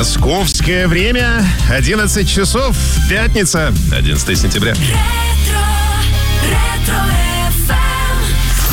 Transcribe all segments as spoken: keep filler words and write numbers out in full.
Московское время одиннадцать часов, пятница, одиннадцатое сентября. Ретро, ретро эф эм.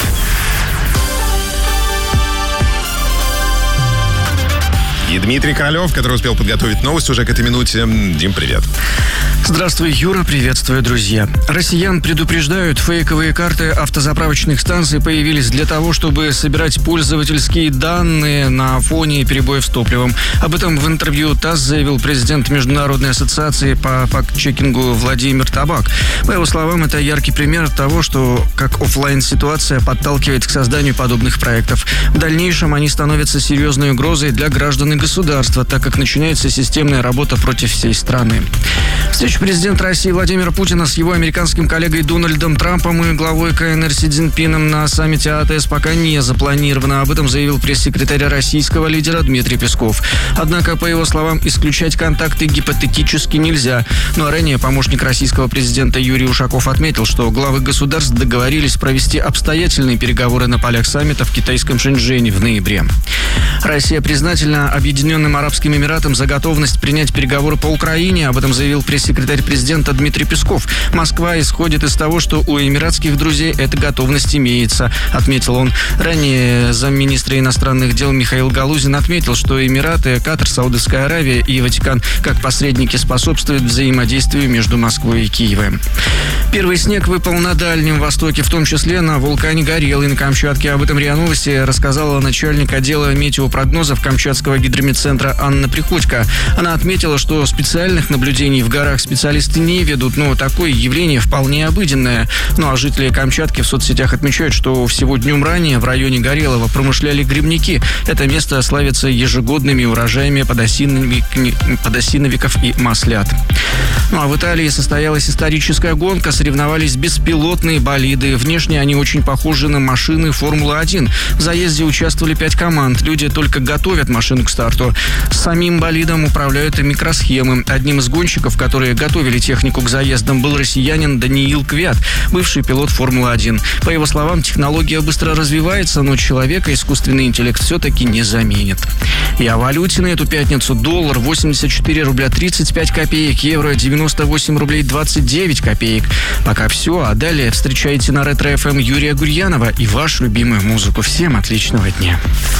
И Дмитрий Королев, который успел подготовить новость уже к этой минуте. Дим, привет. Здравствуй, Юра, приветствую, друзья. Россиян предупреждают, фейковые карты автозаправочных станций появились для того, чтобы собирать пользовательские данные на фоне перебоев с топливом. Об этом в интервью ТАСС заявил президент Международной ассоциации по факт-чекингу Владимир Табак. По его словам, это яркий пример того, что как офлайн-ситуация подталкивает к созданию подобных проектов. В дальнейшем они становятся серьезной угрозой для граждан и государства, так как начинается системная работа против всей страны. Встреча президента России Владимира Путина с его американским коллегой Дональдом Трампом и главой ка эн эр Си Цзиньпином на саммите а тэ эс пока не запланирована. Об этом заявил пресс-секретарь российского лидера Дмитрий Песков. Однако, по его словам, исключать контакты гипотетически нельзя. Ну а ранее помощник российского президента Юрий Ушаков отметил, что главы государств договорились провести обстоятельные переговоры на полях саммита в китайском Шэньчжэне в ноябре. Россия признательна Объединенным Арабским Эмиратам за готовность принять переговоры по Украине. Об этом заявил пресс-секретарь президента Дмитрий Песков. Москва исходит из того, что у эмиратских друзей эта готовность имеется, отметил он. Ранее замминистра иностранных дел Михаил Галузин отметил, что Эмираты, Катар, Саудовская Аравия и Ватикан как посредники способствуют взаимодействию между Москвой и Киевом. Первый снег выпал на Дальнем Востоке, в том числе на вулкане Горелый на Камчатке. Об этом РИА Новости рассказала начальник отдела метеопрогнозов Камчатского гидрометцентра Анна Приходько. Она отметила, что специальных наблюдений в горах специалисты не ведут, но такое явление вполне обыденное. Ну а жители Камчатки в соцсетях отмечают, что всего днем ранее в районе Горелого промышляли грибники. Это место славится ежегодными урожаями подосиновик... подосиновиков и маслят. Ну а в Италии состоялась историческая гонка, соревновались беспилотные болиды. Внешне они очень похожи на машины Формулы один. В заезде участвовали пять команд. Люди только готовят машину к старту. Самим болидом управляют и микросхемы. Одним из гонщиков, которые готовили технику к заездам, был россиянин Даниил Квят, бывший пилот Формулы один. По его словам, технология быстро развивается, но человека искусственный интеллект все-таки не заменит. И о валюте на эту пятницу: доллар восемьдесят четыре рубля тридцать пять копеек, евро девяносто восемь рублей двадцать девять копеек. Пока все, а далее встречайте на Ретро эф эм Юрия Гурьянова и вашу любимую музыку. Всем отличного дня.